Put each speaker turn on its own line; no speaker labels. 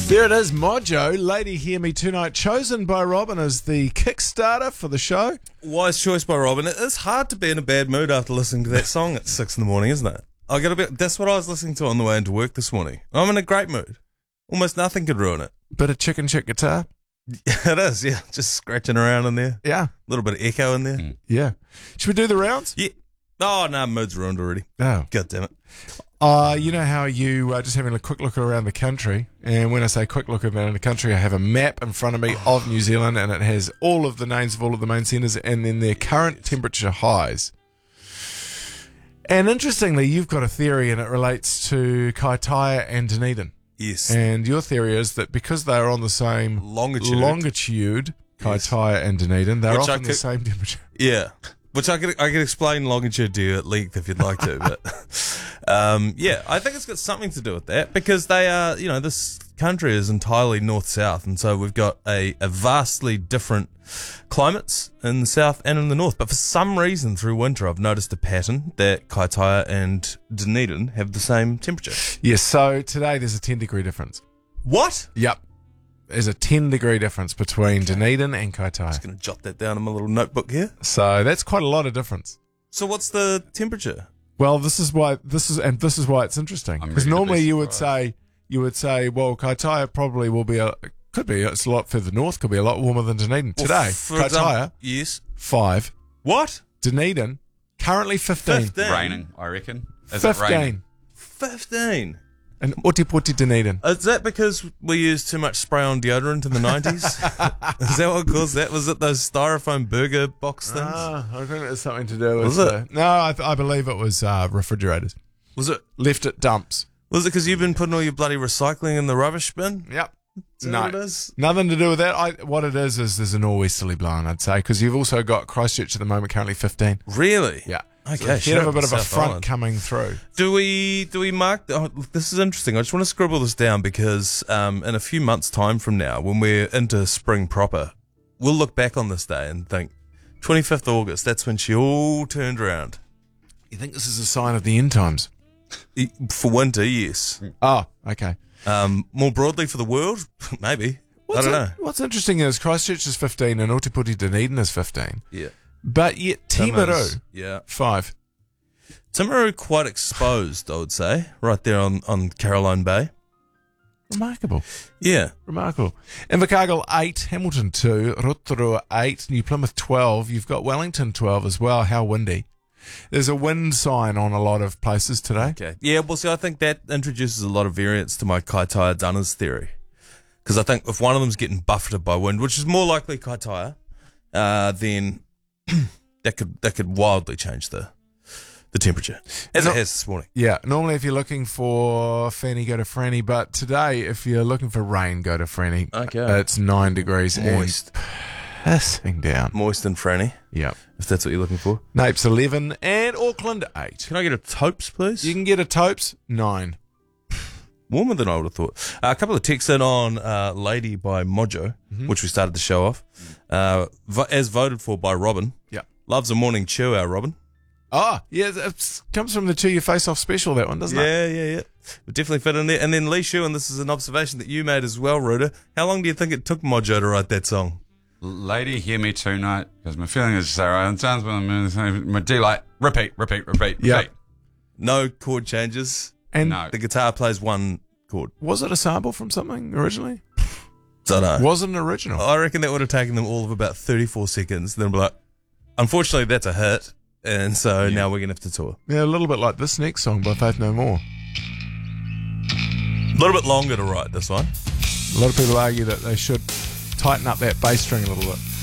There it is, Mojo, Lady Hear Me Tonight, chosen by Robin as the Kickstarter for the show.
Wise choice by Robin. It's hard to be in a bad mood after listening to that song at 6 in the morning, isn't it? That's what I was listening to on the way into work this morning. I'm in a great mood. Almost nothing could ruin it.
Bit of chicken chick guitar.
It is, yeah. Just scratching around in there.
Yeah.
A little bit of echo in there.
Yeah. Should we do the rounds?
Yeah. Oh, no, mood's ruined already.
Oh.
God damn it.
You know how you just having a quick look around the country, and when I say quick look around the country, I have a map in front of me of New Zealand, and it has all of the names of all of the main centres and then their current temperature highs. And interestingly, you've got a theory, and it relates to Kaitaia and Dunedin.
Yes.
And your theory is that because they are on the same longitude, Kaitaia and Dunedin, they're often the same temperature.
Yeah. Which I could explain longitude to you at length if you'd like to, but yeah, I think it's got something to do with that because they are, this country is entirely north-south, and so we've got a vastly different climates in the south and in the north. But for some reason through winter, I've noticed a pattern that Kaitaia and Dunedin have the same temperature.
Yes, so today there's a 10-degree difference.
What?
Yep. There's a 10-degree difference between Dunedin and Kaitaia.
I'm just going to jot that down in my little notebook here.
So that's quite a lot of difference.
So what's the temperature?
Well, this is why it's interesting. Because normally you would say, well, Kaitaia probably will be it's a lot further north, could be a lot warmer than Dunedin. Today, Kaitaia,
yes,
5.
What?
Dunedin, currently 15.
Raining, I reckon. Is
15.
it raining?
15.
And Ōtepoti Dunedin.
Is that because we used too much spray-on deodorant in the 90s? Is that what caused that? Was it those styrofoam burger box things?
I think it has something to do with...
Was it?
No, I believe it was refrigerators.
Was it?
Left at dumps.
Was it because you've been putting all your bloody recycling in the rubbish bin?
Yep.
No. What it is?
Nothing to do with that. What it is there's a nor'westerly blowing, I'd say, because you've also got Christchurch at the moment, currently 15.
Really?
Yeah.
Okay.
So you have a bit of a front coming through.
Do we mark? This is interesting. I just want to scribble this down because in a few months' time from now, when we're into spring proper, we'll look back on this day and think, 25th August, that's when she all turned around.
You think this is a sign of the end times?
For winter, yes.
Oh, okay.
More broadly for the world, maybe. I don't know.
What's interesting is Christchurch is 15 and Ōtepoti Dunedin is 15.
Yeah.
But yet Timaru, 5.
Timaru quite exposed, I would say, right there on Caroline Bay.
Remarkable.
Yeah.
Remarkable. Invercargill 8, Hamilton 2, Rotorua 8, New Plymouth 12. You've got Wellington 12 as well. How windy. There's a wind sign on a lot of places today.
Okay. Yeah, well, see, I think that introduces a lot of variance to my Kaitaia Dunners theory. Because I think if one of them's getting buffeted by wind, which is more likely Kaitaia, then that could wildly change the temperature, as it has this morning.
Yeah, normally if you're looking for Fanny, go to Franny, but today if you're looking for rain, go to Franny.
Okay.
It's 9 degrees
moist.
And pissing down.
Moist and Franny.
Yeah.
If that's what you're looking for.
Napes 11 and Auckland 8.
Can I get a Topes, please?
You can get a Topes 9.
Warmer than I would have thought. A couple of texts in on Lady by Mojo, which we started the show off, as voted for by Robin.
Yeah.
Loves a morning chew, our Robin.
Oh, yeah, it comes from the Chew Your Face Off special, that one, doesn't it?
Yeah. Would definitely fit in there. And then Lee Shu, and this is an observation that you made as well, Ruda. How long do you think it took Mojo to write that song?
Lady Hear Me Tonight, because my feeling is so right. It sounds my D like repeat.
Yeah.
No chord changes.
And
no.
The guitar plays one chord.
Was it a sample from something originally?
Don't know.
Was it an original?
I reckon that would have taken them all of about 34 seconds. Then be like, unfortunately, that's a hit. And so now we're going to have to tour.
Yeah, a little bit like this next song by Faith No More.
A little bit longer to write this one.
A lot of people argue that they should tighten up that bass string a little bit.